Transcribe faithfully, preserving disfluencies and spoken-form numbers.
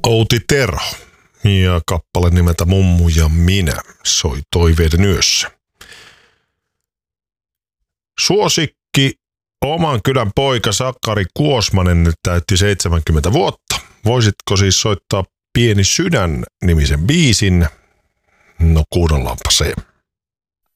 Outi Terho ja kappale nimeltä Mummu ja minä soi toiveiden yössä. Suosikki oman kylän poika Sakari Kuosmanen nyt täytti seitsemänkymmentä vuotta. Voisitko siis soittaa Pieni sydän -nimisen biisin? No kuunnellaanpa se.